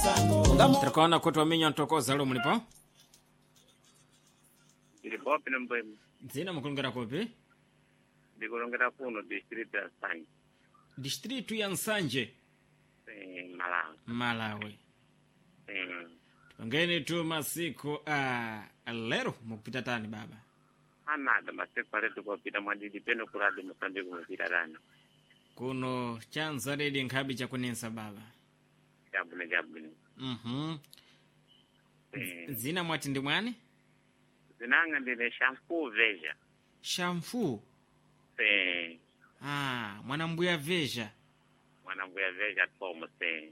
Takaona kuti wamenya ntokoza lero mulipo? Ndilipo pino mbwemu. Dzina mukulongera kopi? Ndikulongera kuno district ya Nsanje. District ya Nsanje? Malawi. Malawi. Ngeni tu masiku lero mukupita tani baba? Anada masiku aletu kupita mwadidi peno kuradi Mozambique mupita tani. Kuno chanza redi nkhabi chakunensa baba. Jabune. Zina mwati ndi mwani? Zinanga ndine shampoo veja. Shampoo? Mwanambuya veja. Mwanambuya veja tomo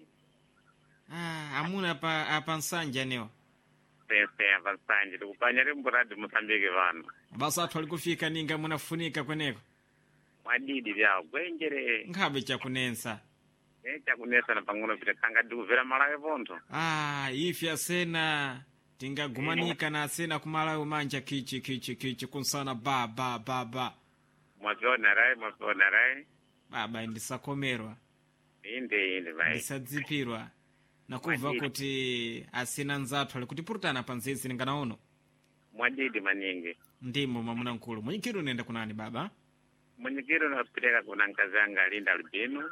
amuna apa Nsanje anewa? Apa Nsanje. Tikupanya rimburadi Mozambique vano. Basa atu alikufika ninga munafunika kweneko? Mwadidi vyao kwenjere. Nkhabi chakunensa. Chakunensa na pangono pita kanga duvera Malawi ponto. Ifi asena tinga gumanika na asena kumalawi manja kichi kunsana ba. Mwaziona rai. Baba ndisakomerwa. Inde vai. Ndisadzipirwa. Nakuva kuti asina nzathu ali kuti purutana panzezi ninganaono. Mwadidi maningi. Ndimo mamuna nkulu. Mwenyikiru nenda kunani baba? Mwenyikiru napiteka kuna nkazanga Linda Albino.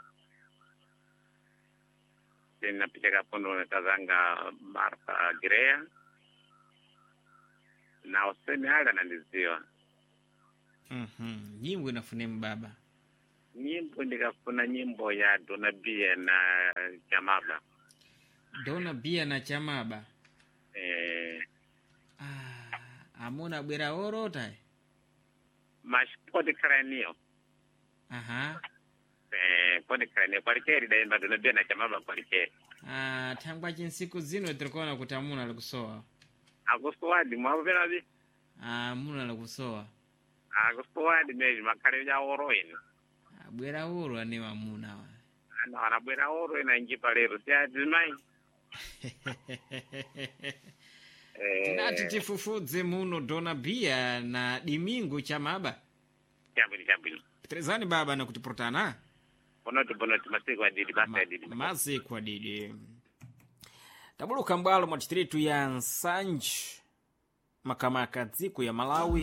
Napiteka pondo nkazanga Martha Girea. Na usemi hala nandiziwa. Nyimbo inafunemu baba? Nyimbo ndikafuna nyimbo ya Donna Bia na Chamaba. Donna Bia na Chamaba? Amuna bwera orota? Pode Cranio. Pode Cranio. Kwalikeri daimba Donna Bia na Chamaba kwalikeri. Tangwa chinsiku zino etirikona kuti amuna alikusowa? Agustowadi mwavena bi? Amuna alikusowa. Agustowadi meji makare ya oro ino. Bwera oro anewa amuna wa? Ana bwera oro ina njipa lero. Siya jimai. Tinati tifufudze muno Donna Bia na Dimingu Chamaba? Chabili. Petrezani baba na kutipurutana? Bonoti masiku adidi basa adidi. Masiku adidi. Tabuluka mbalo mwa distritu ya Nsanje makamaka dziku ya Malawi